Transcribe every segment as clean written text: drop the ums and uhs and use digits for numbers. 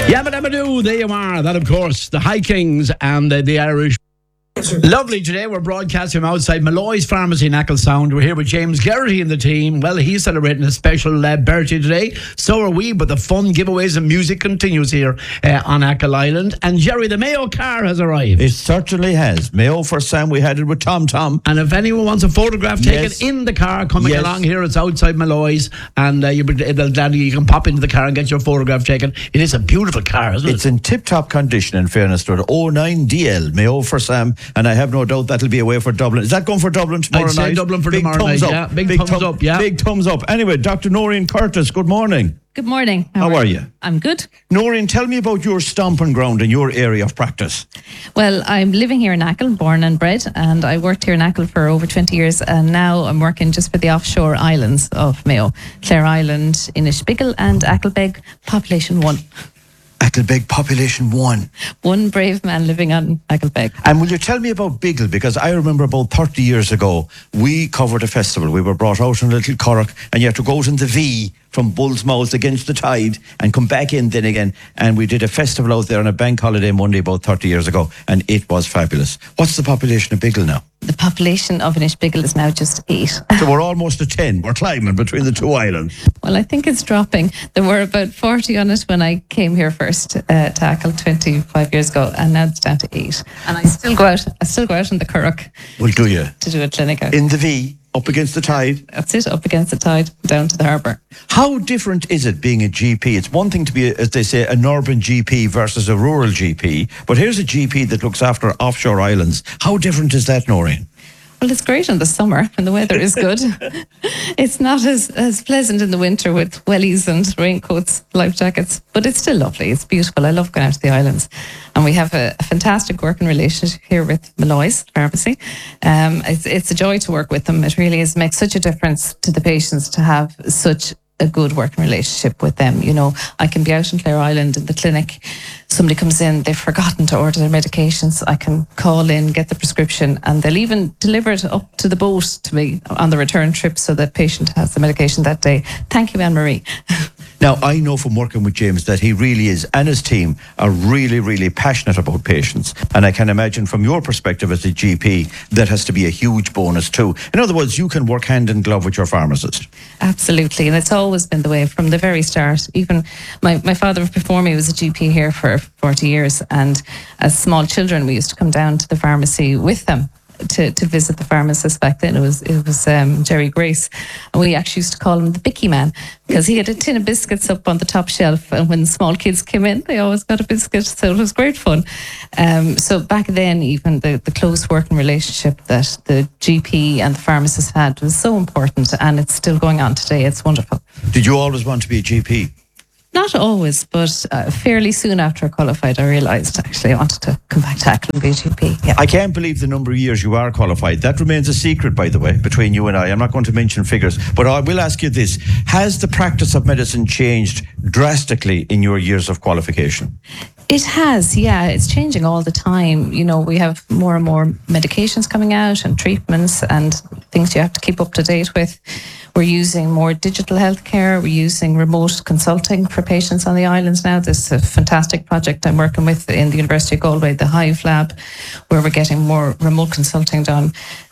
Yabba dabba doo, there you are. That, of course, the High Kings and the Irish. Lovely. Today we're broadcasting from outside Malloy's Pharmacy in Acklesound. We're here with James Geraghty and the team. Well, he's celebrating a special birthday today. So are we, but the fun, giveaways and music continues here on Ackle Island. And Jerry, the Mayo car has arrived. It certainly has. Mayo for Sam, we had it with Tom Tom. And if anyone wants a photograph taken in the car coming along here, it's outside Malloy's. And you can pop into the car and get your photograph taken. It is a beautiful car, isn't it? It's in tip-top condition, in fairness to it. 09DL, Mayo for Sam. And I have no doubt that'll be away for Dublin. Is that going for Dublin tomorrow night? I'd say Dublin for tomorrow night, yeah. Big thumbs up, yeah. Big thumbs up. Anyway, Dr. Noreen Curtis, good morning. Good morning. How are you? I'm good. Noreen, tell me about your stomping ground and your area of practice. Well, I'm living here in Ackle, born and bred, and I worked here in Ackle for over 20 years, and now I'm working just for the offshore islands of Mayo, Clare Island, Inishbigel and Acklebeg, population 1. Acklebeg, population 1. One brave man living on Acklebeg. And will you tell me about Biggle? Because I remember about 30 years ago, we covered a festival. We were brought out in a little currach, and you had to go out in the V from Bull's Mouth against the tide and come back in then again. And we did a festival out there on a bank holiday Monday about 30 years ago, and it was fabulous. What's the population of Biggle now? The population of Inishbigel is now just 8. So we're almost at 10. We're climbing between the two islands. Well, I think it's dropping. There were about 40 on it when I came here first to Ackle 25 years ago, and now it's down to 8. And I still go out in the currach. Well, do you? To do a clinic out. In the V, up against the tide? That's it, up against the tide, down to the harbour. How different is it being a GP? It's one thing to be, as they say, an urban GP versus a rural GP, but here's a GP that looks after offshore islands. How different is that, Noreen? Well, it's great in the summer when the weather is good. It's not as pleasant in the winter with wellies and raincoats, life jackets, but it's still lovely. It's beautiful. I love going out to the islands. And we have a fantastic working relationship here with Malloy's Pharmacy. It's a joy to work with them. It really is. It makes such a difference to the patients to have such a good working relationship with them. You know, I can be out in Clare Island in the clinic. Somebody comes in, they've forgotten to order their medications. I can call in, get the prescription, and they'll even deliver it up to the boat to me on the return trip so that patient has the medication that day. Thank you, Anne-Marie. Now, I know from working with James that he really is, and his team are really, really passionate about patients. And I can imagine from your perspective as a GP, that has to be a huge bonus too. In other words, you can work hand in glove with your pharmacist. Absolutely. And it's always been the way from the very start. Even my father before me was a GP here for 40 years. And as small children, we used to come down to the pharmacy with them to visit the pharmacist. Back then it was Jerry Grace, and we actually used to call him the Bicky Man because he had a tin of biscuits up on the top shelf, and when small kids came in they always got a biscuit, so it was great fun. So back then, even the close working relationship that the GP and the pharmacist had was so important, and it's still going on today. It's wonderful. Did you always want to be a GP? Not always, but fairly soon after I qualified, I realised actually I wanted to come back to Ackle and be a GP. Yeah. I can't believe the number of years you are qualified. That remains a secret, by the way, between you and I. I'm not going to mention figures, but I will ask you this. Has the practice of medicine changed drastically in your years of qualification? It has, yeah. It's changing all the time. You know, we have more and more medications coming out and treatments and things you have to keep up to date with. We're using more digital healthcare. We're using remote consulting for patients on the islands now. There's a fantastic project I'm working with in the University of Galway, the Hive Lab, where we're getting more remote consulting done.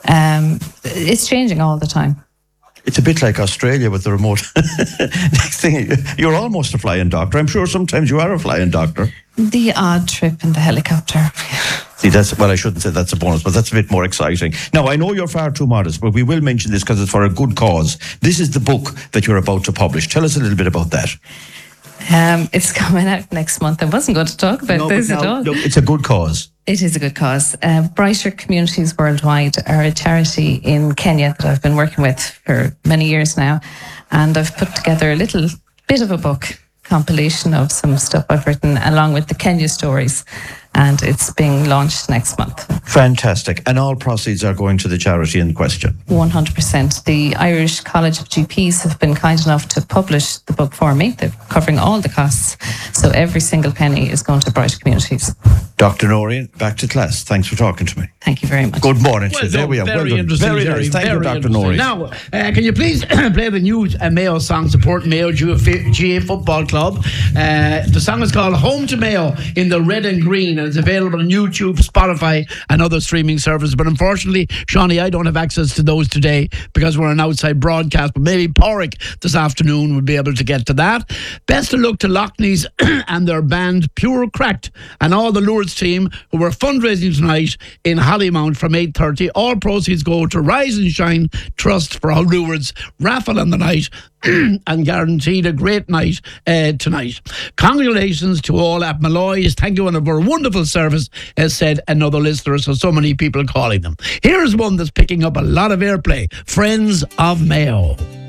It's changing all the time. It's a bit like Australia with the remote. Next thing, you're almost a flying doctor. I'm sure sometimes you are a flying doctor. The odd trip in the helicopter. See, well, I shouldn't say that's a bonus, but that's a bit more exciting. Now, I know you're far too modest, but we will mention this because it's for a good cause. This is the book that you're about to publish. Tell us a little bit about that. It's coming out next month. I wasn't going to talk about this at all. Look, it's a good cause. It is a good cause. Brighter Communities Worldwide are a charity in Kenya that I've been working with for many years now. And I've put together a little bit of a book compilation of some stuff I've written along with the Kenya stories. And it's being launched next month. Fantastic. And all proceeds are going to the charity in question? 100%. The Irish College of GPs have been kind enough to publish the book for me. They're covering all the costs. So every single penny is going to Brighter Communities. Dr. Noreen, back to class. Thanks for talking to me. Thank you very much. Good morning. Well there done. we are. Very Well done. interesting. Very Jerry. nice. Thank you, Very Dr. interesting. Noreen. Now, can you please play the new Mayo song, Support Mayo GA Football Club? The song is called Home to Mayo in the Red and Green, and it's available on YouTube, Spotify, and other streaming services. But unfortunately, Shawnee, I don't have access to those today because we're an outside broadcast. But maybe Porrick this afternoon would be able to get to that. Best of luck to Lockneys and their band Pure Cracked and all the Lourdes team who were fundraising tonight in Hollymount from 8:30. All proceeds go to Rise and Shine Trust for Lourdes raffle on the night and guaranteed a great night tonight. Congratulations to all at Malloy's. Thank you for a wonderful service, as said another listener, so many people calling them. Here's one that's picking up a lot of airplay. Friends of Mayo.